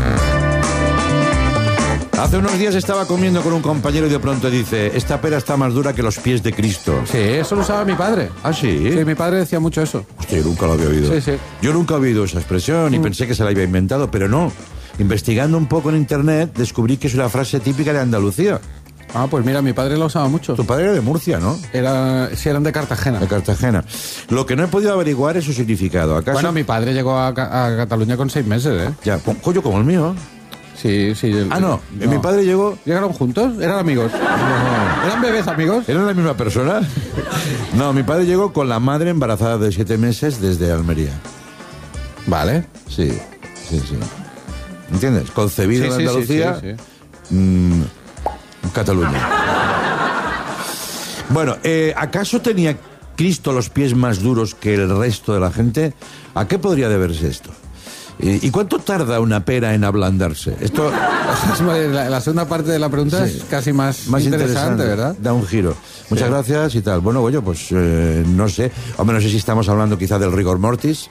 Hace unos días estaba comiendo con un compañero y de pronto dice, esta pera está más dura que los pies de Cristo. Sí, eso lo usaba mi padre. ¿Ah, sí? Sí, mi padre decía mucho eso. Hostia, yo nunca lo había oído. Sí, sí. Yo nunca he oído esa expresión y pensé que se la había inventado, pero no. Investigando un poco en internet, descubrí que es una frase típica de Andalucía. Ah, pues mira, mi padre lo usaba mucho. Tu padre era de Murcia, ¿no? Sí, eran de Cartagena. De Cartagena. Lo que no he podido averiguar es su significado. ¿Acaso? Bueno, mi padre llegó a Cataluña con 6 meses, ¿eh? Ya, coño, como el mío. Sí. Ah, no. Mi padre llegó... ¿Llegaron juntos? ¿Eran amigos? ¿Eran bebés amigos? ¿Era la misma persona? No, mi padre llegó con la madre embarazada de 7 meses desde Almería. Vale. Sí. Sí, sí. ¿Entiendes? Concebido Sí, en sí, sí, Andalucía, sí, sí. Cataluña. Bueno, ¿acaso tenía Cristo los pies más duros que el resto de la gente? ¿A qué podría deberse esto? ¿Y cuánto tarda una pera en ablandarse? Esto La segunda parte de la pregunta sí, es casi más interesante, ¿verdad? Da un giro. Muchas Sí. gracias y tal. Bueno, oye, pues no sé. Hombre, no sé si estamos hablando quizá del rigor mortis.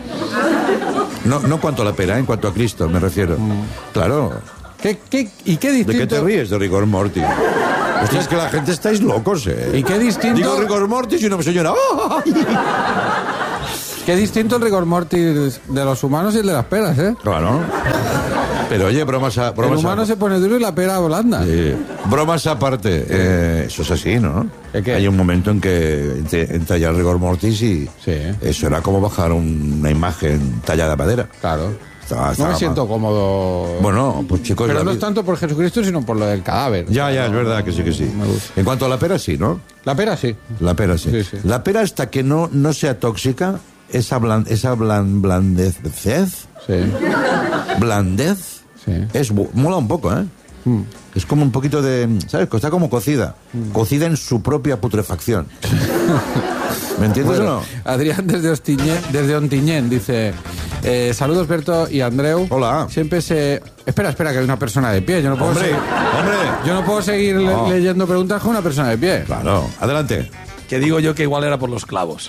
No cuanto a la pera, en cuanto a Cristo me refiero. Claro. ¿Y qué distinto? ¿De qué te ríes de rigor mortis? Hostia, es que la gente estáis locos, ¿eh? ¿Y qué distinto? Digo rigor mortis y una señora... ¡oh! Qué distinto el rigor mortis de los humanos y el de las peras, ¿eh? Claro. Pero oye, bromas El humano se pone duro y la pera blanda. bromas aparte, eso es así, ¿no? ¿El qué? Hay un momento en que entra ya el rigor mortis y Sí. eso era como bajar una imagen tallada de madera. Claro. Estaba No me mal. siento cómodo. Bueno, pues chicos... Pero la no es vida- tanto por Jesucristo, sino por lo del cadáver. Ya, es verdad que sí, que sí. Me gusta. En cuanto a la pera, sí, ¿no? La pera sí. La pera, sí. Sí, sí. La pera, hasta que no sea tóxica, esa blandez, Sí. blandez, Sí. mola un poco, ¿eh? Es como un poquito de, ¿sabes? Está como cocida. Cocida en su propia putrefacción. ¿Me entiendes Bueno, o no? Adrián desde Ontinyent dice: saludos Berto y Andreu. Hola. Siempre se... Espera, que hay una persona de pie. Yo no puedo ¡Hombre! seguir, ¡Hombre! yo no puedo seguir No. leyendo preguntas con una persona de pie. Claro. Adelante. Que digo yo que igual era por los clavos.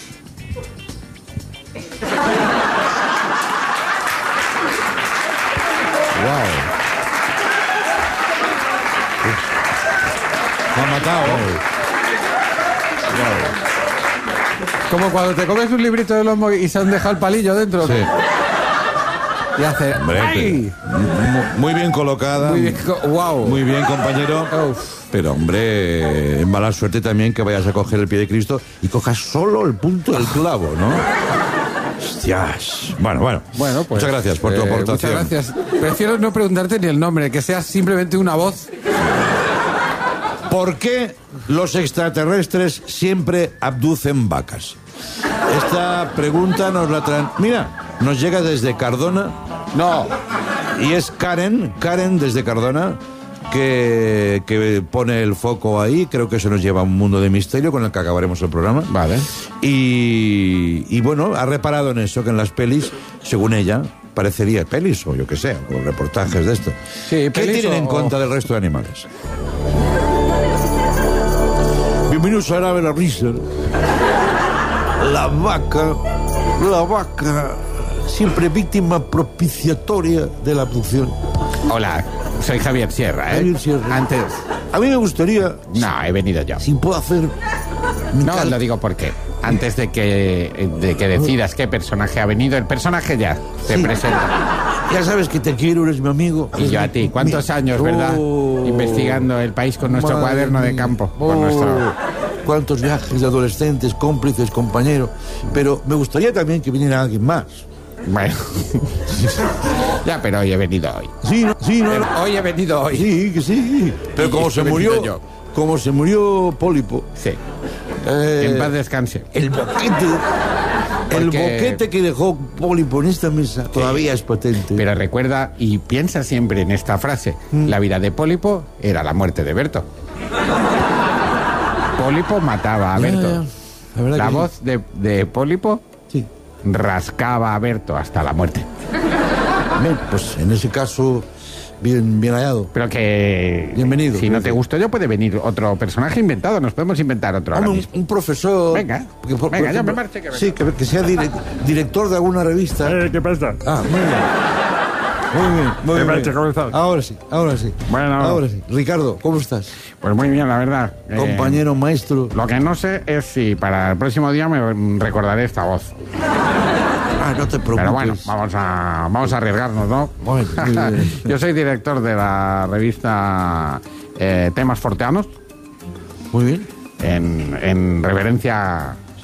Wow. Me han matado. Como cuando te comes un librito de lomo y se han dejado el palillo dentro. Sí. Y hace... Hombre, ¡ay! muy bien colocada. Muy bien, wow. Muy bien, compañero. Uf. Pero, hombre, mala suerte también que vayas a coger el pie de Cristo y cojas solo el punto del clavo, ¿no? Hostias. Bueno, Bueno, pues... muchas gracias por tu aportación. Muchas gracias. Prefiero no preguntarte ni el nombre, que sea simplemente una voz. ¿Por qué los extraterrestres siempre abducen vacas? Esta pregunta nos la traen... Mira, nos llega desde Cardona. No. Y es Karen desde Cardona, que pone el foco ahí. Creo que eso nos lleva a un mundo de misterio con el que acabaremos el programa. Vale. Y bueno, ha reparado en eso, que en las pelis, según ella, parecería pelis o yo qué sé, o reportajes de esto. Sí, ¿Qué pelis tienen en o- contra del resto de animales? Bienvenidos a Nave la Risa. La vaca, siempre víctima propiciatoria de la abducción. Hola, soy Javier Sierra, ¿eh? Javier Sierra. Antes... A mí me gustaría, No, he venido yo. si puedo hacer... mi No, cal- lo digo porque antes de que decidas qué personaje ha venido, el personaje ya se Sí. presenta. Ya sabes que te quiero, eres mi amigo. Y yo a ti. ¿Cuántos años, verdad? Oh. Investigando el país con nuestro Madre cuaderno de mía. campo. Oh. Con nuestro... Cuántos viajes de adolescentes, cómplices, compañeros. Pero me gustaría también que viniera alguien más. Bueno. Ya, pero hoy he venido hoy. Sí, no, Hoy he venido hoy. sí, que sí. Pero Y como he se venido murió, yo. como se murió Pólipo, Sí. eh, En paz descanse. el boquete que dejó Pólipo en esta mesa todavía es potente. Pero recuerda y piensa siempre en esta frase. La vida de Pólipo era la muerte de Berto. Pólipo mataba a Berto. La verdad La que sí. voz de Pólipo Sí. rascaba a Berto hasta la muerte. Bien, pues en ese caso, bien hallado. Pero que... Bienvenido, Si no te gracias. gustó yo, puede venir otro personaje inventado. Nos podemos inventar otro ahora Hombre, mismo. un profesor. Venga, venga, yo me marcho, que venga. Sí, que sea director de alguna revista. ¿Qué pasa? Ah, muy bien. Muy Me bien. parece comenzado. Ahora sí. Bueno. Ahora sí. Ricardo, ¿cómo estás? Pues muy bien, la verdad. Compañero, maestro. Lo que no sé es si para el próximo día me recordaré esta voz. Ah, no te preocupes. Pero bueno, vamos a arriesgarnos, ¿no? Bueno, muy bien. Yo soy director de la revista Temas Forteanos, Muy bien. en reverencia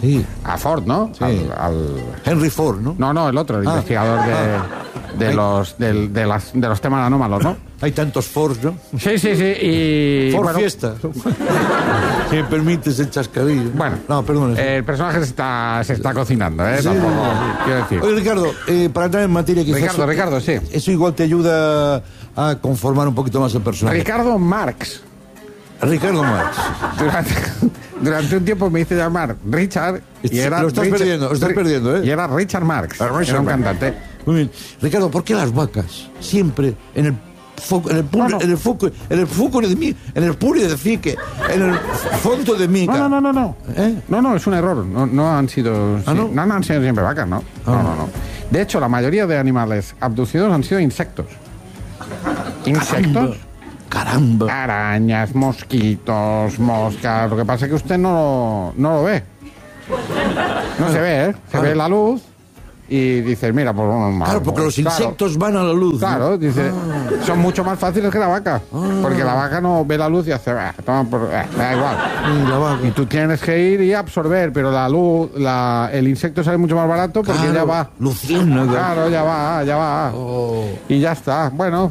Sí. a Ford, ¿no? Sí. Al- Henry Ford, ¿no? No, el otro, el investigador de los temas anómalos, ¿no? Hay tantos Fords, ¿no? Sí, y... Ford bueno, Fiesta. Si me permites el chascarrillo. Bueno, No, perdón. el personaje se está cocinando, ¿eh? Tampoco, quiero decir. Oye, Ricardo, para entrar en materia quizás... Ricardo, sí. Eso igual te ayuda a conformar un poquito más el personaje. Ricardo Marx. Ricardo Marx. Durante un tiempo me hice llamar Richard y era Lo estás perdiendo, ¿eh? Y era Richard Marx. Richard Era un Marx. cantante. Muy bien. Ricardo, ¿por qué las vacas siempre en el foco, en el foco de mí, en el puri de fique, en el fondo de mí? No. ¿Eh? No, es un error. No han sido. ¿Ah, no? No han sido siempre vacas, ¿no? No. De hecho, la mayoría de animales abducidos han sido insectos. ¿Insectos? Caramba. Arañas, mosquitos, moscas. Lo que pasa es que usted no lo ve. No se ve, ¿eh? Se ve la luz y dices, mira, pues bueno, Claro, porque los insectos van a la luz. ¿no? Claro, dice, son mucho más fáciles que la vaca. Porque la vaca no ve la luz y hace, toma da igual. Y la vaca. Y tú tienes que ir y absorber, pero la luz, el insecto sale mucho más barato porque Claro, ya va. luciérnaga. Claro, ya va. Y ya está. Bueno.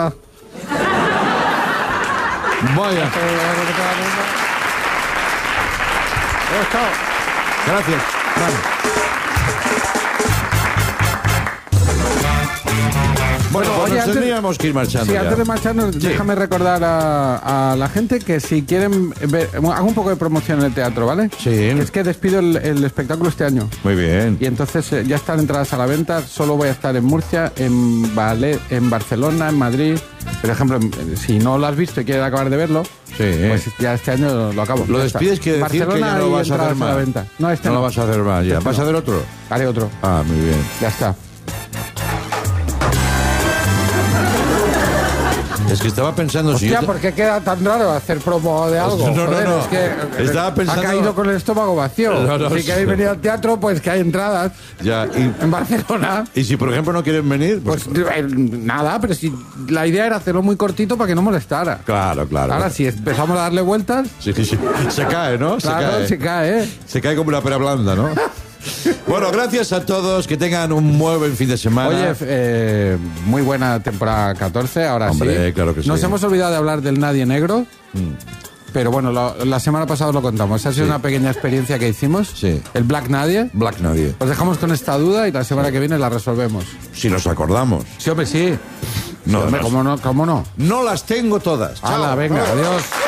Vaya. Gracias. Bueno, pues oye, nos tendríamos que ir marchando. Sí, ya. antes de marcharnos, déjame recordar a la gente que si quieren ver, hago un poco de promoción en el teatro, ¿vale? Sí. Es que despido el espectáculo este año. Muy bien. Y entonces ya están entradas a la venta. Solo voy a estar en Murcia, en Barcelona, en Madrid. Por ejemplo, si no lo has visto y quieres acabar de verlo, pues ya este año lo acabo. Lo Ya está. despides quiere decir que ya no y vas a hacer entradas la más. venta. No, este No lo vas a hacer más ya. Este ¿Vas a no. hacer otro? Haré otro. Ah, muy bien. Ya está. Es que estaba pensando si Hostia, yo... ¿por qué queda tan raro hacer promo de algo? No. Es que Estaba pensando- ha caído con el estómago vacío. No, Si queréis venir al teatro, pues que hay entradas Ya, en Barcelona. y si por ejemplo no quieren venir, pues... Nada, pero si la idea era hacerlo muy cortito para que no molestara. Claro. Ahora, si empezamos a darle vueltas, Sí. Se cae, ¿no? claro, se cae, ¿eh? Se cae como una pera blanda, ¿no? Bueno, gracias a todos, que tengan un muy buen fin de semana. Oye, muy buena temporada 14, ahora Hombre, sí. claro que sí. Nos hemos olvidado de hablar del Nadie Negro, pero bueno, la semana pasada os lo contamos. Ha sido una pequeña experiencia que hicimos. Sí. El Black Nadie. Black Nadie. Os dejamos con esta duda y la semana que viene la resolvemos. Si nos acordamos. Sí, hombre, sí. No, Sí, hombre, no. ¿cómo no? No las tengo todas. Chao. Hala, venga, adiós.